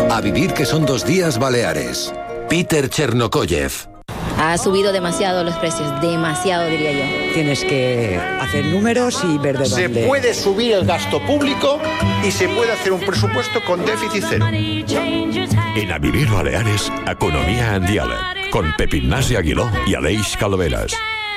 A vivir que son 2 días Baleares. Peter Chernokoyev. Ha subido demasiado los precios, demasiado diría yo. Tienes que hacer números y ver de dónde. Se puede subir el gasto público y se puede hacer un presupuesto con déficit cero. En A Vivir Baleares, Economía en Diàleg, con Pep Ignasi Aguiló y Aleix Calaveras.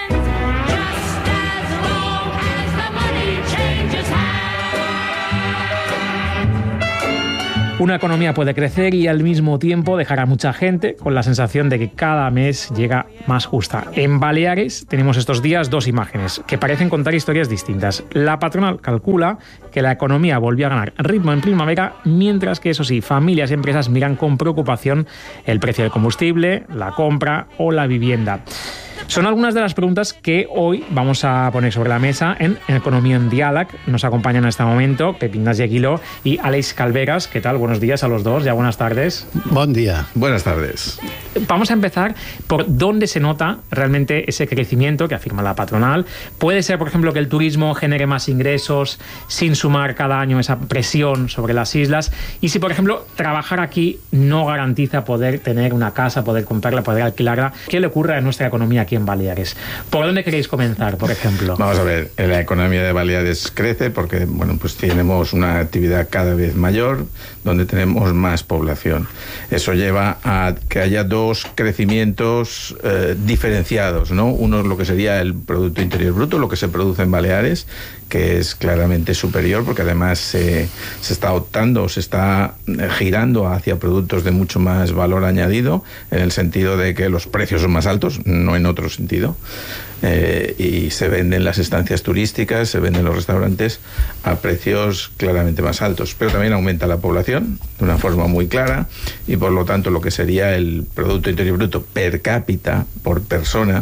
Una economía puede crecer y al mismo tiempo dejar a mucha gente con la sensación de que cada mes llega más justa. En Baleares tenemos estos días 2 imágenes que parecen contar historias distintas. La patronal calcula que la economía volvió a ganar ritmo en primavera, mientras que, eso sí, familias y empresas miran con preocupación el precio del combustible, la compra o la vivienda. Son algunas de las preguntas que hoy vamos a poner sobre la mesa en Economía en Diàleg. Nos acompañan en este momento Pep Ignasi Aguiló y Aleix Calaveras. ¿Qué tal? Buenos días a los dos, ya buenas tardes. Buen día. Buenas tardes. Vamos a empezar por dónde se nota realmente ese crecimiento que afirma la patronal. Puede ser, por ejemplo, que el turismo genere más ingresos sin sumar cada año esa presión sobre las islas. Y si, por ejemplo, trabajar aquí no garantiza poder tener una casa, poder comprarla, poder alquilarla, ¿qué le ocurre a nuestra economía aquí en Baleares? ¿Por dónde queréis comenzar, por ejemplo? Vamos a ver, la economía de Baleares crece porque, pues tenemos una actividad cada vez mayor, donde tenemos más población. Eso lleva a que haya 2 crecimientos diferenciados, ¿no? Uno es lo que sería el Producto Interior Bruto, lo que se produce en Baleares, que es claramente superior, porque además se está optando, se está girando hacia productos de mucho más valor añadido, en el sentido de que los precios son más altos, no en otro sentido, y se venden las estancias turísticas, se venden los restaurantes a precios claramente más altos, pero también aumenta la población de una forma muy clara, y por lo tanto lo que sería el Producto Interior Bruto per cápita, por persona,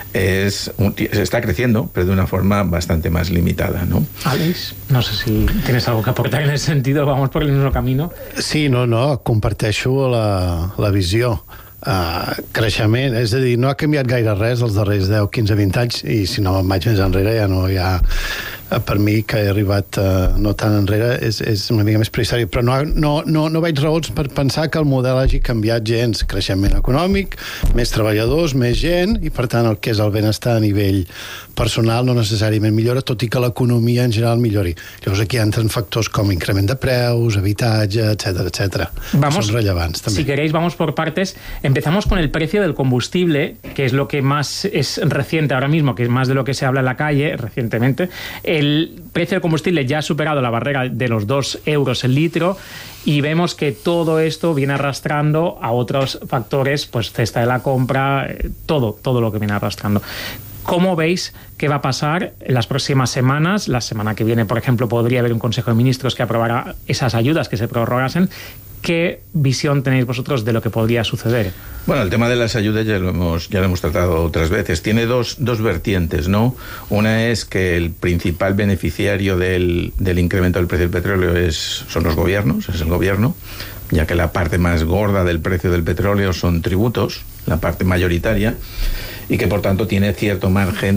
está creciendo, pero de una forma bastante más limitada, ¿no? Aleix, no sé si tienes algo que aportar en ese sentido, vamos por el mismo camino. Sí, no, comparteixo la visió. Creixement, és a dir, no ha canviat gaire res els darrers 10, 15, 20 anys, i si no me'n vaig més enrere ja no hi ha... Per mi, que he arribat no tan enrere, és una mica més prehistòric, però no veig raons per pensar que el model hagi canviat gens. Creixement econòmic, més treballadors, més gent, i per tant el que és el benestar a nivell personal no necessàriament millora, tot i que l'economia en general millori. Llavors aquí entren factors com increment de preus, habitatge, etcétera. Son rellevants també. Si queréis, vamos por partes. Empezamos con el precio del combustible, que es lo que más es reciente ahora mismo, que es más de lo que se habla en la calle recientemente. El precio del combustible ya ha superado la barrera de los 2 euros el litro, y vemos que todo esto viene arrastrando a otros factores, pues cesta de la compra, todo lo que viene arrastrando. ¿Cómo veis qué va a pasar en las próximas semanas? La semana que viene, por ejemplo, podría haber un Consejo de Ministros que aprobará esas ayudas que se prorrogasen. ¿Qué visión tenéis vosotros de lo que podría suceder? Bueno, el tema de las ayudas ya lo hemos tratado otras veces. Tiene dos vertientes, ¿no? Una es que el principal beneficiario del incremento del precio del petróleo son los gobiernos, es el gobierno, ya que la parte más gorda del precio del petróleo son tributos, la parte mayoritaria, y que por tanto tiene cierto margen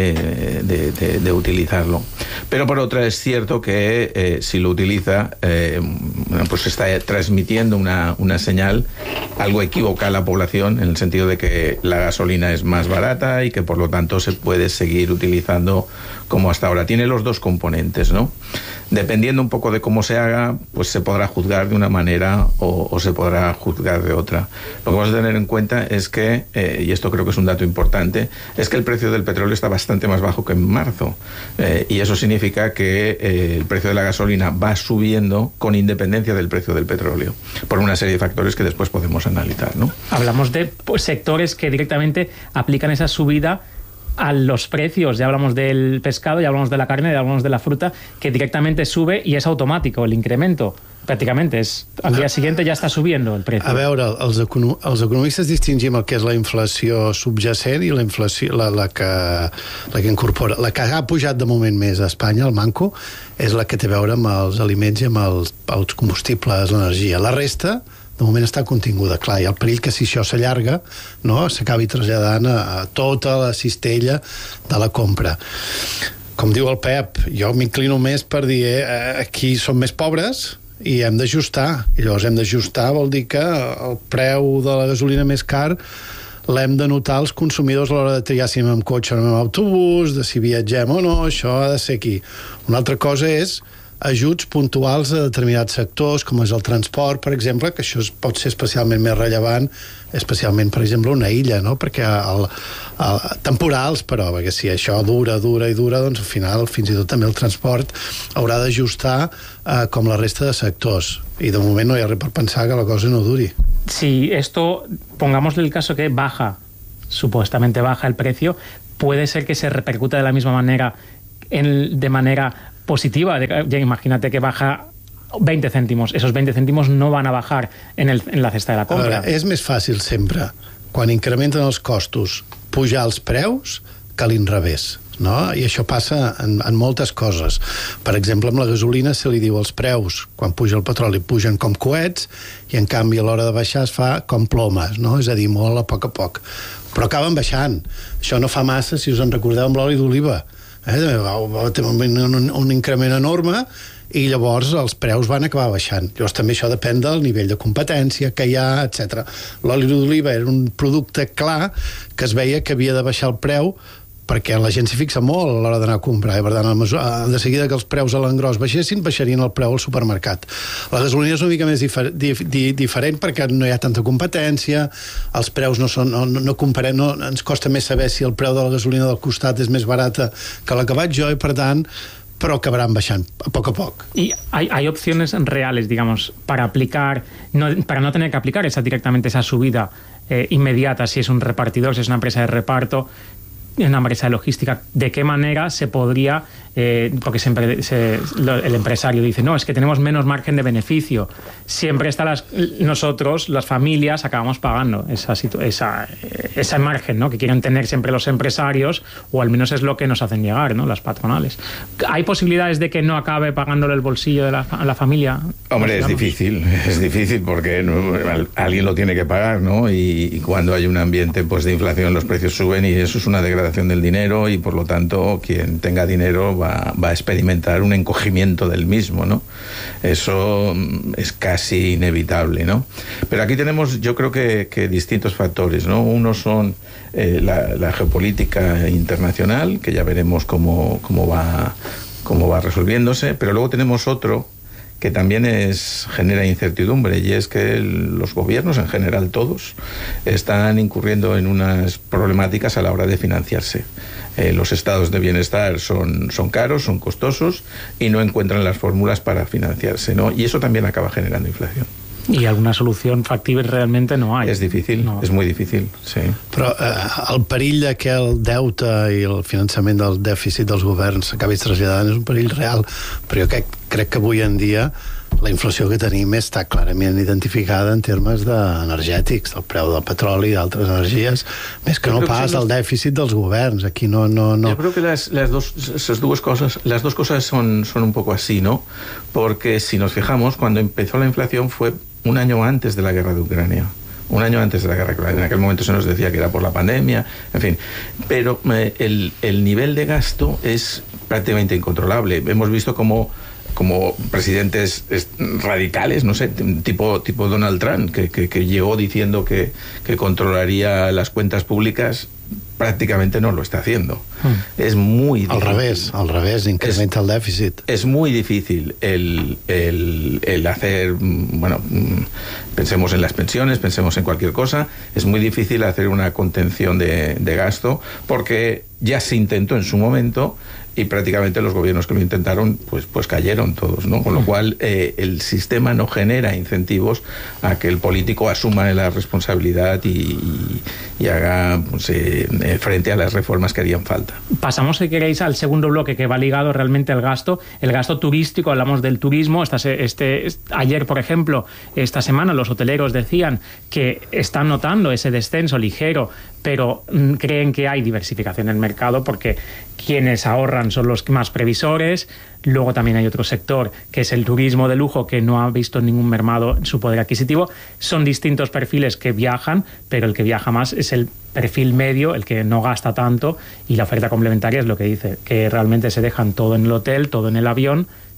de utilizarlo. Pero por otra es cierto que si lo utiliza, pues está transmitiendo una señal algo equívoca a la población, en el sentido de que la gasolina es más barata y que por lo tanto se puede seguir utilizando como hasta ahora. Tiene los 2 componentes, ¿no? Dependiendo un poco de cómo se haga, pues se podrá juzgar de una manera o se podrá juzgar de otra. Lo que vamos a tener en cuenta es que, y esto creo que es un dato importante, es que el precio del petróleo está bastante más bajo que en marzo, y eso significa que el precio de la gasolina va subiendo con independencia del precio del petróleo, por una serie de factores que después podemos analizar, ¿no? Hablamos de sectores que directamente aplican esa subida a los precios. Ya hablamos del pescado, ya hablamos de la carne, ya hablamos de la fruta, que directamente sube y és automàtic el incremento. Pràcticament al dia següent ja està subiendo el precio. A veure, els economistes distingim el que és la inflació subjacent i la inflació, la que incorpora. La que ha pujat de moment més a Espanya, el manco, és la que té a veure amb els aliments i amb els combustibles, l'energia. La resta de moment està continguda. Clar, hi ha el perill que si això s'allarga, no, s'acabi traslladant a tota la cistella de la compra. Com diu el Pep, jo m'inclino més per dir aquí som més pobres i hem d'ajustar. I llavors hem d'ajustar vol dir que el preu de la gasolina més car l'hem de notar els consumidors a l'hora de triar si anem amb cotxe o anem amb autobús, de si viatgem o no, això ha de ser aquí. Una altra cosa és ajuts puntuals a determinats sectors, com és el transport, per exemple, que això pot ser especialment més rellevant, especialment, per exemple, una illa, no? Perquè temporals, però, perquè si això dura, doncs al final, fins i tot també el transport haurà d'ajustar com la resta de sectors. I de moment no hi ha res per pensar que la cosa no duri. Si esto, pongámosle el caso que supuestamente baja el precio, puede ser que se repercuta de la misma manera, de manera positiva. Ya imagínate que baja 20 céntimos. Esos 20 céntimos no van a bajar en la cesta de la compra. Veure, és més fàcil sempre, quan incrementen els costos, pujar els preus que l'inrevés, no? I això passa en moltes coses. Per exemple, amb la gasolina se li diu els preus, quan puja el petroli, pugen com coets, i en canvi a l'hora de baixar es fa com plomes, no? És a dir, molt a poc, però acaben baixant. Això no fa massa, si us en recordeu, amb l'oli d'oliva. Va tenir un increment enorme i llavors els preus van acabar baixant. Llavors també això depèn del nivell de competència que hi ha, etc. L'oli d'oliva era un producte clar que es veia que havia de baixar el preu perquè la gent s'hi fixa molt a l'hora d'anar a comprar, i per tant, de seguida que els preus a l'engròs baixarien el preu al supermercat. La gasolina és una mica més diferent perquè no hi ha tanta competència, els preus no comparem, ens costa més saber si el preu de la gasolina del costat és més barata que la que vaig jo, i per tant però acabaran baixant a poc. Y hay opciones reales, digamos, para no tener que aplicar directamente esa subida inmediata, si es un repartidor, si es una empresa de reparto, en una empresa de logística, ¿de qué manera se podría, porque siempre el empresario dice, no, es que tenemos menos margen de beneficio, siempre nosotros, las familias, acabamos pagando esa margen, ¿no?, que quieren tener siempre los empresarios, o al menos es lo que nos hacen llegar, ¿no?, las patronales. ¿Hay posibilidades de que no acabe pagándole el bolsillo a la familia? Hombre, es difícil porque alguien lo tiene que pagar, ¿no? Y cuando hay un ambiente pues de inflación, los precios suben, y eso es una degradación del dinero, y por lo tanto quien tenga dinero va a experimentar un encogimiento del mismo, ¿no? Eso es casi inevitable, ¿no? Pero aquí tenemos, yo creo que distintos factores, ¿no? Uno son la geopolítica internacional, que ya veremos cómo va resolviéndose, pero luego tenemos otro que también genera incertidumbre, y es que los gobiernos en general, todos, están incurriendo en unas problemáticas a la hora de financiarse. Los estados de bienestar son caros, son costosos, y no encuentran las fórmulas para financiarse, ¿no? Y eso también acaba generando inflación. I alguna solució factible realment no hi ha. És difícil, és molt difícil, sí. Però el perill de que el deute i el finançament del dèficit dels governs s'acabi traslladant és un perill real, però jo crec que avui en dia la inflació que tenim està clarament identificada en termes energètics, del preu del petroli i d'altres energies, més que no pas el dèficit dels governs. Aquí no. Yo creo que las dos cosas son un poco así, ¿no? Porque si nos fijamos, cuando empezó la inflación fue un año antes de la guerra de Ucrania. Un año antes de la guerra. En aquel momento se nos decía que era por la pandemia, en fin. Pero el nivel de gasto es prácticamente incontrolable. Hemos visto como presidentes radicales, no sé, tipo Donald Trump, que llegó diciendo que controlaría las cuentas públicas, prácticamente no lo está haciendo. Es muy difícil. Al revés, incrementa el déficit. Es muy difícil el hacer, bueno, pensemos en las pensiones, pensemos en cualquier cosa, es muy difícil hacer una contención de gasto, porque ya se intentó en su momento, y prácticamente los gobiernos que lo intentaron pues cayeron todos, ¿no? Con lo cual el sistema no genera incentivos a que el político asuma la responsabilidad y haga frente a las reformas que harían falta. Pasamos, si queréis, al segundo bloque, que va ligado realmente al gasto. El gasto turístico, hablamos del turismo. Ayer, por ejemplo, esta semana, los hoteleros decían que están notando ese descenso ligero, pero creen que hay diversificación en el mercado, porque quienes ahorran son los más previsores. Luego también hay otro sector, que es el turismo de lujo, que no ha visto ningún mermado en su poder adquisitivo. Son distintos perfiles que viajan, pero el que viaja más es el perfil medio, el que no gasta tanto, y la oferta complementaria es lo que dice, que realmente se dejan todo en el hotel, todo en el avión,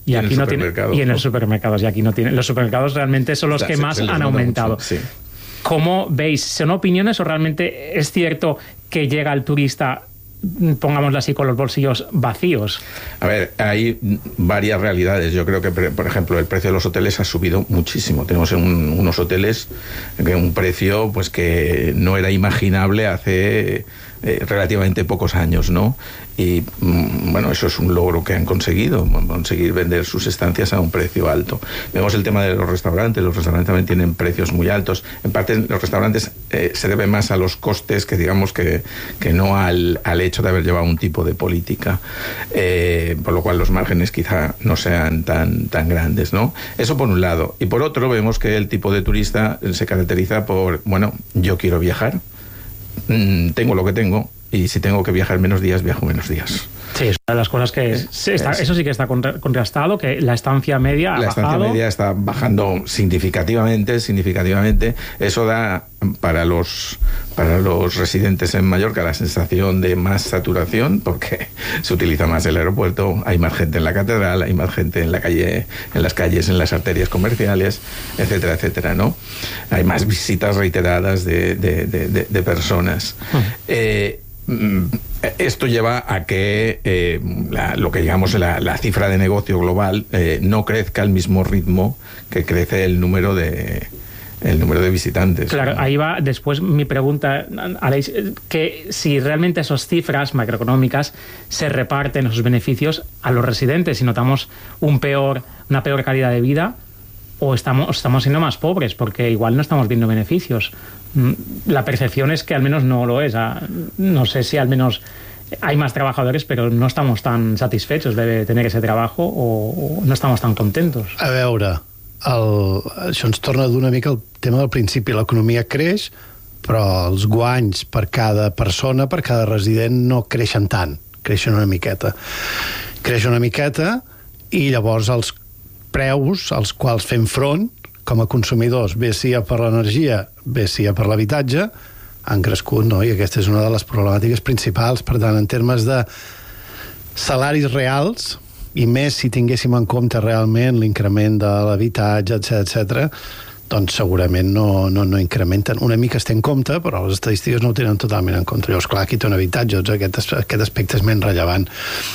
Y aquí no tiene, y en los supermercados, y aquí no tiene. Los supermercados realmente son los que más han aumentado. Mucho, sí. ¿Cómo veis? ¿Son opiniones o realmente es cierto que llega el turista, pongámoslo así, con los bolsillos vacíos? A ver, hay varias realidades. Yo creo que, por ejemplo, el precio de los hoteles ha subido muchísimo. Tenemos unos hoteles que un precio pues que no era imaginable hace relativamente pocos años, ¿no? Y bueno, eso es un logro que han conseguido, conseguir vender sus estancias a un precio alto. Vemos el tema de los restaurantes también tienen precios muy altos. En parte los restaurantes se debe más a los costes que digamos que no al hecho de haber llevado un tipo de política, por lo cual los márgenes quizá no sean tan grandes, ¿no? Eso por un lado. Y por otro vemos que el tipo de turista se caracteriza por, bueno, yo quiero viajar, tengo lo que tengo, y si tengo que viajar menos días, viajo menos días. Sí, es una de las cosas que eso sí que está contrastado, que la estancia media ha bajado. La estancia media está bajando significativamente. Eso da para los residentes en Mallorca la sensación de más saturación, porque se utiliza más el aeropuerto, hay más gente en la catedral, hay más gente en la calle, en las calles, en las arterias comerciales, etcétera, etcétera, ¿no? Hay más visitas reiteradas de personas. Esto lleva a que lo que digamos la cifra de negocio global no crezca al mismo ritmo que crece el número de visitantes. Claro, ¿no? Ahí va después mi pregunta, Aleix, que si realmente esas cifras macroeconómicas se reparten esos beneficios a los residentes, si notamos una peor calidad de vida, o estamos siendo más pobres, porque igual no estamos viendo beneficios. La percepción es que al menos no lo es. No sé si al menos hay más trabajadores, pero no estamos tan satisfechos de tener ese trabajo o no estamos tan contentos. A veure, això ens torna a donar una mica el tema del principi. L'economia creix, però els guanys per cada persona, per cada resident, no creixen tant. Creixen una miqueta. I llavors els preus als quals fem front com a consumidors, bé sia per l'energia, bé sia per l'habitatge, han crescut, no? I aquesta és una de les problemàtiques principals. Per tant, en termes de salaris reals, i més si tinguéssim en compte realment l'increment de l'habitatge, etc., doncs segurament no incrementen. Una mica es té en compte, però les estadístiques no ho tenen totalment en compte. Llavors, clar, qui té un habitatge, aquest aspecte és menys rellevant.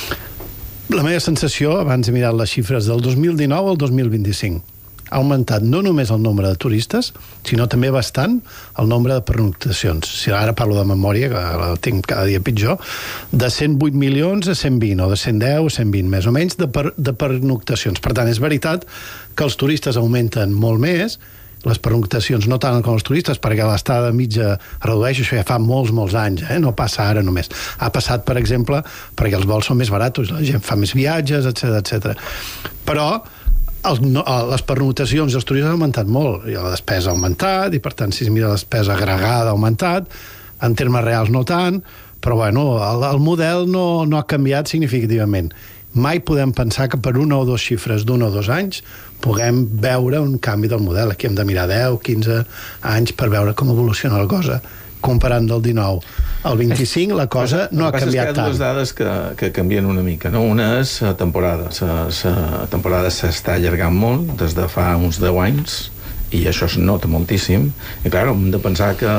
La meva sensació, abans he mirat les xifres del 2019 al 2025, ha augmentat no només el nombre de turistes, sinó també bastant el nombre de pernoctacions. Si ara parlo de memòria, que la tinc cada dia pitjor, de 108 milions a 120, o de 110 a 120, més o menys, de pernoctacions. Per tant, és veritat que els turistes augmenten molt més, les pernoctacions no tant com els turistes, perquè l'estada mitja redueix, això ja fa molts anys, no passa ara només. Ha passat, per exemple, perquè els vols són més barats, la gent fa més viatges, etc. Però les pernoctacions dels turistes han augmentat molt, i la despesa ha augmentat, i per tant, si es mira la despesa agregada ha augmentat, en termes reals no tant, però bueno, el model no ha canviat significativament. Mai podem pensar que per una o dues xifres d'un o 2 anys puguem veure un canvi del model. Aquí hem de mirar 10, 15 anys per veure com evoluciona la cosa. Comparant del 19 al 25, la cosa no ha canviat tant. Hi ha dues dades que canvien una mica, no? Una és temporada. La temporada s'està allargant molt des de fa uns 10 anys i això es nota moltíssim. I clar, hem de pensar que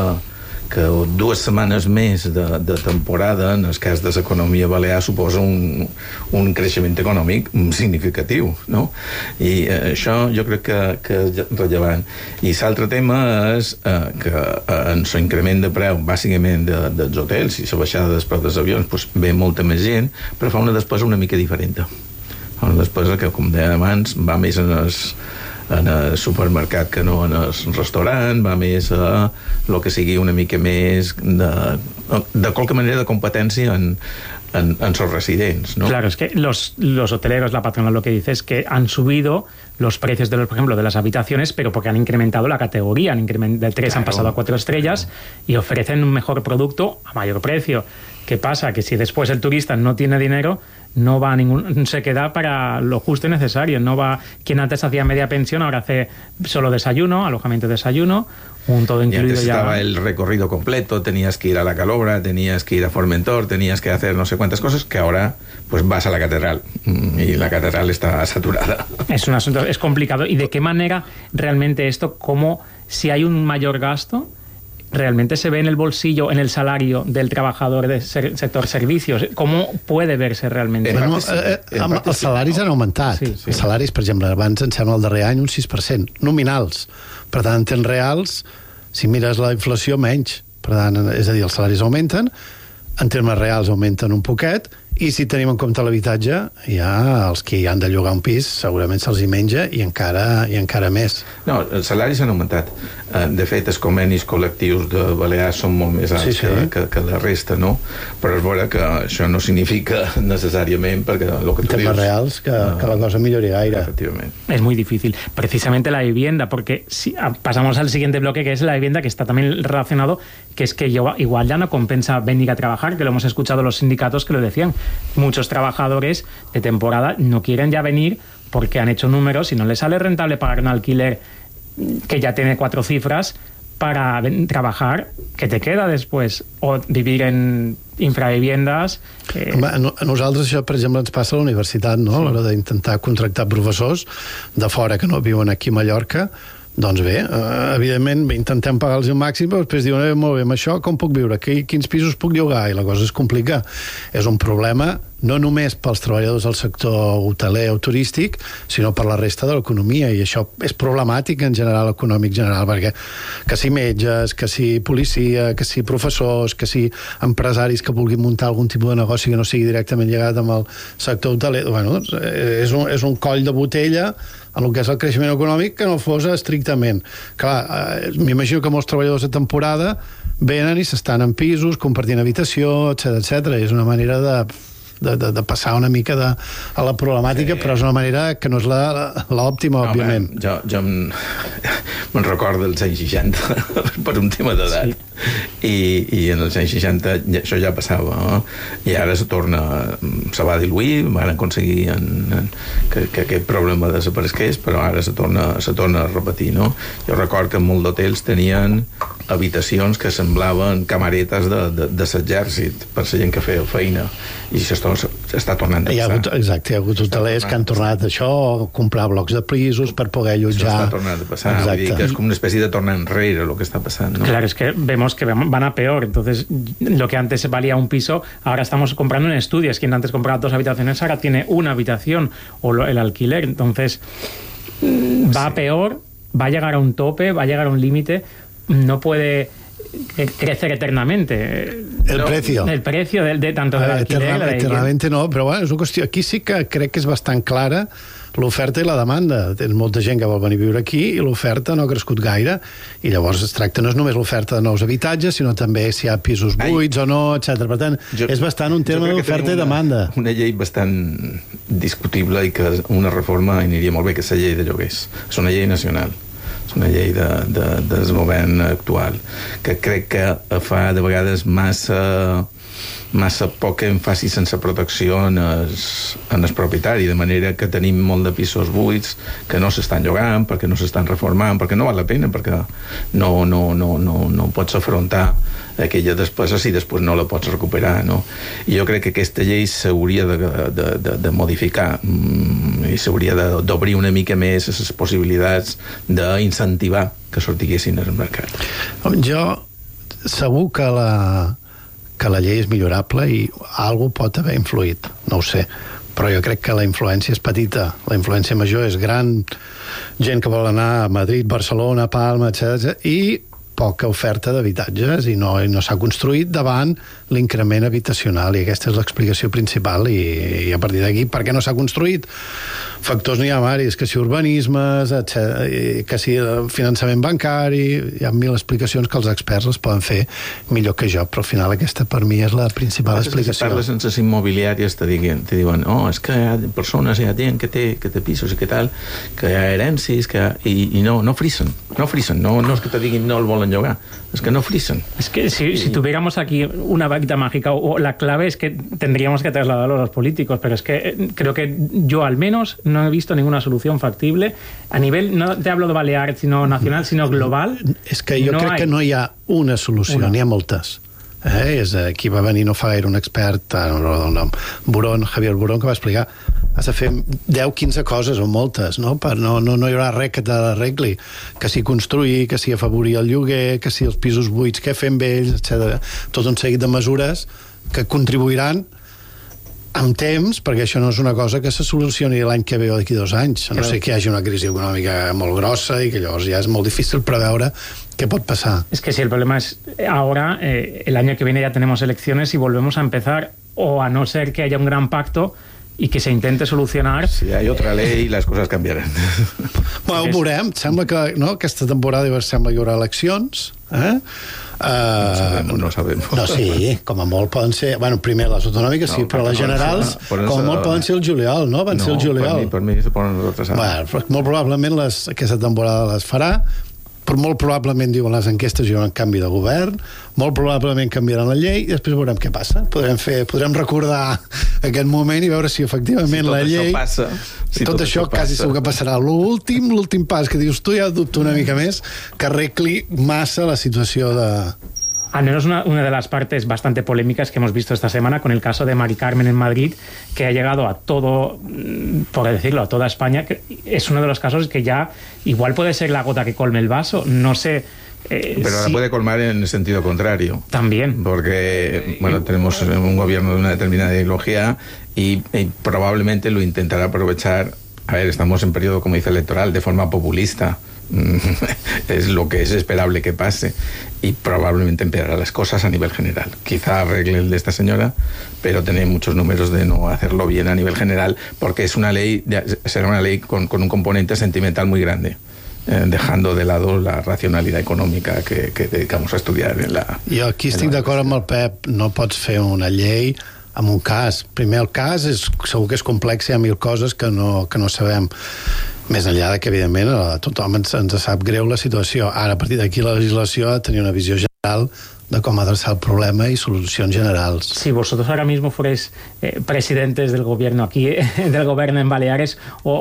2 setmanes més de temporada en el cas de l'economia balear suposa un creixement econòmic significatiu, no? I això jo crec que és rellevant. I l'altre tema és que en l'increment de preu bàsicament dels hotels i la baixada dels preus dels avions doncs ve molta més gent, però fa una despesa una mica diferent. Fa una despesa que, com deia abans, va més en el supermercat que no en el restaurant, va més a el que sigui una mica més de qualque manera de competència en sus residentes, ¿no? Claro, es que los hoteleros, la patronal lo que dice es que han subido los precios por ejemplo, de las habitaciones, pero porque han incrementado la categoría, de 3 han pasado a 4 estrellas y ofrecen un mejor producto a mayor precio. ¿Qué pasa? Que si después el turista no tiene dinero, no va a se queda para lo justo y necesario. No va, quien antes hacía media pensión ahora hace solo desayuno, alojamiento de desayuno, un todo incluido. Y antes estaba el recorrido completo, tenías que ir a La Calobra, tenías que ir a Formentor, tenías que hacer no sé cuantas cosas, que ahora pues vas a la catedral y la catedral está saturada. Es un asunto, es complicado. ¿Y de qué manera realmente esto, como si hay un mayor gasto, realmente se ve en el bolsillo, en el salario del trabajador del sector servicios? Com puede verse realment? Els salaris han augmentat. Sí. Els salaris, per exemple, abans em sembla el darrer any un 6%, nominals. Per tant, en temps reals, si mires la inflació, menys. Per tant, és a dir, els salaris augmenten, en termes reals augmenten un poquet, i si tenim en compte l'habitatge, ja els que hi han de llogar un pis segurament se'ls hi menja i encara més. No, els salaris han augmentat. De fet, els convenis col·lectius de Balears són molt més alts que la resta, no? Però és vera que això no significa necesàriament perquè el que tu dius... En temes reals, que la cosa millori gaire. Efectivament. Es muy difícil. Precisamente la vivienda, porque si pasamos al siguiente bloque, que es la vivienda, que está también relacionado, que es que igual ya no compensa venir a trabajar, que lo hemos escuchado los sindicatos que lo decían. Muchos trabajadores de temporada no quieren ya venir porque han hecho números y no les sale rentable pagar un alquiler que ya tiene 4 cifras para trabajar, que te queda después, o vivir en infraviviendas. A nosaltres això, per exemple, ens passa a la universitat, no? A l'hora d'intentar contractar professors de fora que no viuen aquí a Mallorca. Doncs bé, evidentment intentem pagar-los el màxim, però després diuen, molt bé, amb això com puc viure? Quins pisos puc llogar? I la cosa es complica. És un problema no només pels treballadors del sector hoteler o turístic, sinó per la resta de l'economia, i això és problemàtic en general, econòmic general, perquè que si metges, que si policia, que si professors, que si empresaris que vulguin muntar algun tipus de negoci que no sigui directament lligat amb el sector hoteler, bueno, és un coll de botella en el que és el creixement econòmic que no fos estrictament. Clar, m'imagino que molts treballadors de temporada venen i s'estan en pisos, compartint habitació, etc. És una manera de passar una mica a la problemàtica, però és una manera que no és l'òptima, òbviament. Jo me'n recordo dels anys 60 per un tema d'edat, i en els anys 60 això ja passava, i ara se va diluir, van aconseguir que aquest problema desaparegués, però ara se torna a repetir, no? Jo recordo que molts d'hotels tenien habitacions que semblaven camaretes de l'exèrcit per la gent que feia feina, i això està tornant a passar. Exacte, hi ha hagut hotelers que han tornat a això, a comprar blocs de pisos per poder allotjar. Això està tornant a passar, vull dir que és com una espècie de tornar enrere lo que está pasando, ¿no? Claro, es que vemos que van a peor. Entonces, lo que antes valía un piso, ahora estamos comprando un estudio. Es quien antes compraba 2 habitaciones, ahora tiene una habitación, o el alquiler. Entonces, va a peor, va a llegar a un tope, va a llegar a un límite, no puede crecer eternamente. El precio de tanto del alquiler. Eternamente no, però bueno, és una qüestió. Aquí sí que crec que és bastant clara l'oferta i la demanda. Tens molta gent que vol venir a viure aquí i l'oferta no ha crescut gaire, i llavors es tracta no és només l'oferta de nous habitatges, sinó també si hi ha pisos buits o no, etc. Per tant, és bastant un tema d'oferta i demanda. Una llei bastant discutible i que una reforma aniria molt bé, que és la llei de lloguers. És una llei nacional, és una llei del govern actual, que crec que fa de vegades massa poc èmfasi sense protecció en el propietari, de manera que tenim molt de pisos buits que no s'estan llogant, perquè no s'estan reformant, perquè no val la pena, perquè no pots afrontar aquella despesa si després no la pots recuperar, no? I jo crec que aquesta llei s'hauria de modificar i s'hauria d'obrir una mica més les possibilitats d'incentivar que sortiguessin al mercat. Jo segur que la llei és millorable i algú pot haver influït, no ho sé, però jo crec que la influència és petita, la influència major és gran, gent que vol anar a Madrid, Barcelona, Palma, etc. i poca oferta d'habitatges i no s'ha construït davant l'increment habitacional, i aquesta és l'explicació principal, i a partir d'aquí, per què no s'ha construït? Factors n'hi ha varis, que si urbanismes, que si finançament bancari, hi ha 1000 explicacions que els experts les poden fer millor que jo, però al final aquesta per mi és la principal explicació. Si parles amb les immobiliàries te diuen, és que hi ha persones, hi ha gent que té pisos i que tal, que hi ha herències, i no frisen, no és que te diguin no el volen llogar, es que no frisen. Es que si tuviéramos aquí una varita mágica, o la clave es que tendríamos que trasladarlo a los políticos, pero es que creo que yo al menos no he visto ninguna solución factible a nivel, no te hablo de Baleares, sino nacional, sino global. És que jo crec que no hi ha una solució, n'hi ha moltes. Aquí va venir no fa gaire un expert, el nom, Javier Burón, que va explicar has de fer 10-15 coses o moltes, no? No hi haurà res que t'arregli, que si construir, que si afavorir el lloguer, que si els pisos buits, què fem amb ells, etc. Tot un seguit de mesures que contribuiran amb temps, perquè això no és una cosa que se solucioni l'any que ve o d'aquí 2 anys, a no ser que hi hagi una crisi econòmica molt grossa i que llavors ja és molt difícil preveure qué puede pasar. Es que si el problema es ahora, el año que viene ya tenemos elecciones y volvemos a empezar, o a no ser que haya un gran pacto y que se intente solucionar. Si hay otra ley, las cosas cambiarán. Bueno, ho veurem. Sembla que aquesta temporada sembla que hi haurà eleccions. No sabem. No, sí, com a molt poden ser... Bueno, primer les autonòmiques, sí, però les generals, com a molt poden ser el juliol, no? Van ser el juliol. Per mi se ponen retrasades. Bueno, molt probablement aquesta temporada les farà, però molt probablement, diuen les enquestes, hi haurà un canvi de govern, molt probablement canviaran la llei i després veurem què passa. Podrem recordar aquest moment i veure si efectivament la llei... Tot això quasi segur que passarà. L'últim pas que dius tu, ja dubto una mica més, que arregli massa la situació de... Al menos una de las partes bastante polémicas que hemos visto esta semana con el caso de Mari Carmen en Madrid, que ha llegado a todo, por decirlo, a toda España, que es uno de los casos que ya igual puede ser la gota que colme el vaso, no sé. Pero la puede colmar en el sentido contrario. También. Porque, bueno, tenemos un gobierno de una determinada ideología y probablemente lo intentará aprovechar. A ver, estamos en periodo, como dice, electoral, de forma populista. Es lo que es esperable que pase y probablemente empeorará las cosas a nivel general. Quizá arregle el de esta señora, pero tiene muchos números de no hacerlo bien a nivel general, porque es una ley, será una ley con un componente sentimental muy grande, dejando de lado la racionalidad econòmica que dedicamos a estudiar en la... Jo aquí estic d'acord amb el Pep, no pots fer una llei amb un cas. Primer, el cas segur que és complex, hi ha 1000 coses que no sabem. Més enllà de que, evidentment, a tothom ens sap greu la situació. Ara, a partir d'aquí, la legislació ha de tenir una visió general de cómo adresar el problema y solucions generals. Si vosotros ahora mismo fuerais presidentes del gobierno aquí, del gobierno en Baleares,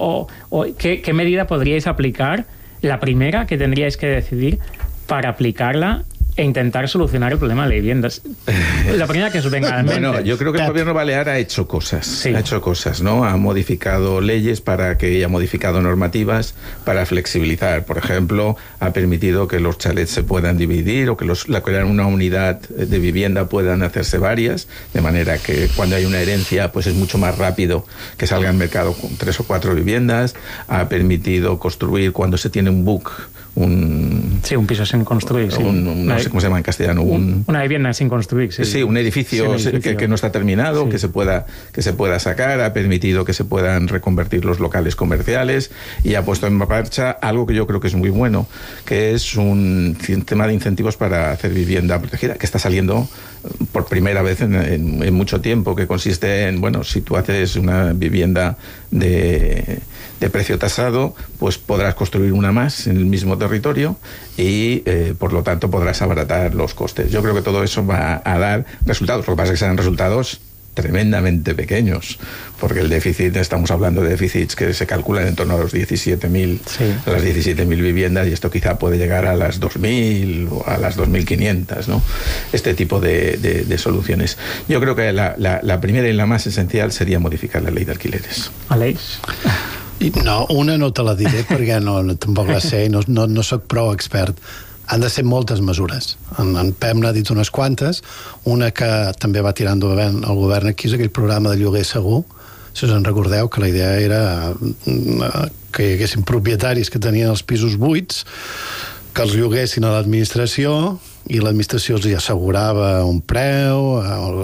¿qué medida podríais aplicar? La primera que tendríais que decidir para aplicarla e intentar solucionar el problema de viviendas. La primera que os venga a la mente. Bueno, yo creo que el gobierno balear ha hecho cosas. Sí. Ha hecho cosas, ¿no? Ha modificado leyes ha modificado normativas para flexibilizar. Por ejemplo, ha permitido que los chalets se puedan dividir o que una unidad de vivienda puedan hacerse varias, de manera que cuando hay una herencia, pues es mucho más rápido que salga al mercado con 3 o 4 viviendas. Ha permitido construir cuando se tiene un BUC, un piso sin construir, sí. No sé cómo se llama en castellano. Una vivienda sin construir, sí. Sí, un edificio, que no está terminado, sí. que se pueda sacar. Ha permitido que se puedan reconvertir los locales comerciales y ha puesto en marcha algo que yo creo que es muy bueno, que es un sistema de incentivos para hacer vivienda protegida, que está saliendo por primera vez en mucho tiempo, que consiste en, bueno, si tú haces una vivienda de precio tasado, pues podrás construir una más en el mismo territorio y por lo tanto podrás abaratar los costes. Yo creo que todo eso va a dar resultados. Lo que pasa es que serán resultados tremendamente pequeños, porque el déficit, estamos hablando de déficits que se calculan en torno a los 17.000 sí. a las 17.000 viviendas, y esto quizá puede llegar a las 2.000 o a las 2.500, ¿no? Este tipo de soluciones. Yo creo que la primera y la más esencial sería modificar la ley de alquileres. Aleix? No, una no te la diré perquè tampoc la sé, no soc prou expert. Han de ser moltes mesures. En Pep n'ha dit unes quantes. Una que també va tirar endavant el govern aquí és aquell programa de lloguer segur. Si us en recordeu, que la idea era que hi haguessin propietaris que tenien els pisos buits, que els lloguessin a l'administració i l'administració els hi assegurava un preu,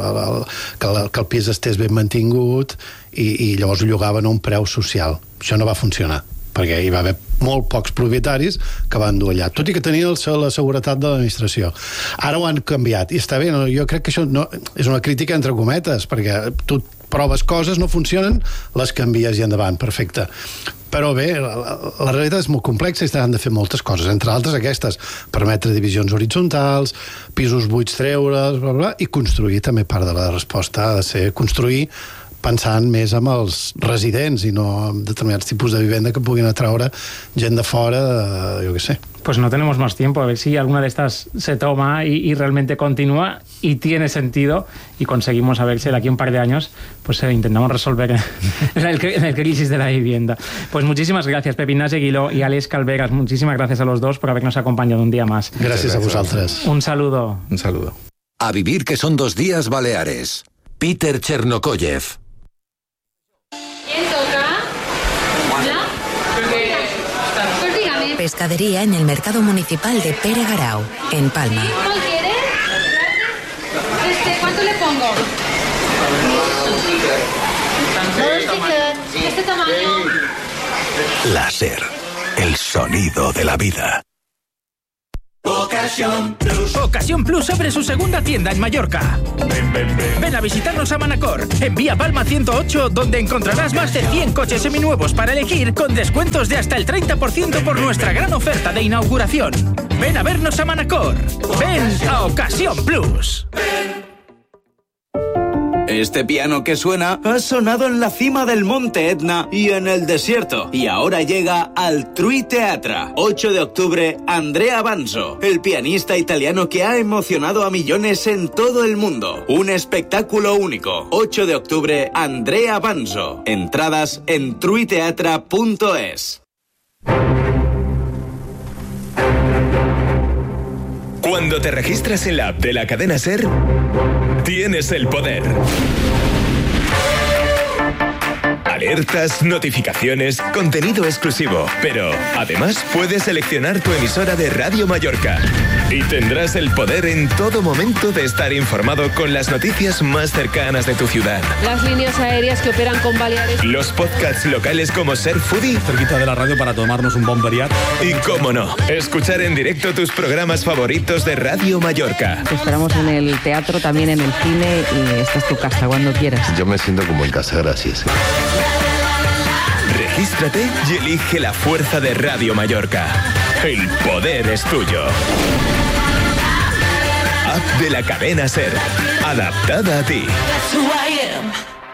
que el pis estés ben mantingut i llavors ho llogaven a un preu social. Això no va funcionar, perquè hi va haver molt pocs propietaris que van dur allà, tot i que tenien la seguretat de l'administració. Ara ho han canviat, i està bé, jo crec que això és una crítica entre cometes, perquè tu proves coses, no funcionen, les canvies i endavant, perfecte. Però bé, la realitat és molt complexa i s'han de fer moltes coses, entre altres aquestes, permetre divisions horitzontals, pisos buits treure's, bla, bla, i construir també part de la resposta ha de ser construir pensant més en els residents i no en determinats tipus de vivenda que puguin atraure gent de fora, jo què sé, Pues no tenemos más tiempo, a ver si alguna de estas se toma y realmente continúa y tiene sentido y conseguimos, a ver si de aquí a un par de años pues intentamos resolver la crisis de la vivienda. Pues muchísimas gracias, Pepi Ignasi Aguiló y Aleix Calveras. Muchísimas gracias a los dos por habernos acompañado un día más. Gracias a vosaltres. Un saludo. Un saludo. A vivir que son 2 días Baleares. Peter Chernokoyev. ¿Quién toca? ¿Hola? Pues dígame. Pescadería en el mercado municipal de Pere Garau, en Palma. ¿Cuál quieres? ¿Cuánto le pongo? ¿De este tamaño? Láser. El sonido de la vida. Ocasión Plus abre su segunda tienda en Mallorca. Ven a visitarnos a Manacor, en Vía Palma 108, donde encontrarás más de 100 coches seminuevos para elegir, con descuentos de hasta el 30% por nuestra gran oferta de inauguración. Ven a vernos a Manacor. Ven a Ocasión Plus. Este piano que suena ha sonado en la cima del Monte Etna y en el desierto. Y ahora llega al Trui Teatra. 8 de octubre, Andrea Banzo, el pianista italiano que ha emocionado a millones en todo el mundo. Un espectáculo único. 8 de octubre, Andrea Banzo. Entradas en truiteatra.es. Cuando te registras en la app de la cadena SER, tienes el poder. Alertas, notificaciones, contenido exclusivo. Pero, además, puedes seleccionar tu emisora de Radio Mallorca. Y tendrás el poder en todo momento de estar informado con las noticias más cercanas de tu ciudad. Las líneas aéreas que operan con Baleares. Los podcasts locales como Ser Foodie. Cerquita de la radio para tomarnos un bon veriat. Y, cómo no, escuchar en directo tus programas favoritos de Radio Mallorca. Te esperamos en el teatro, también en el cine, y esta es tu casa cuando quieras. Yo me siento como en casa, gracias. Regístrate y elige la fuerza de Radio Mallorca. El poder es tuyo. App de la cadena SER. Adaptada a ti.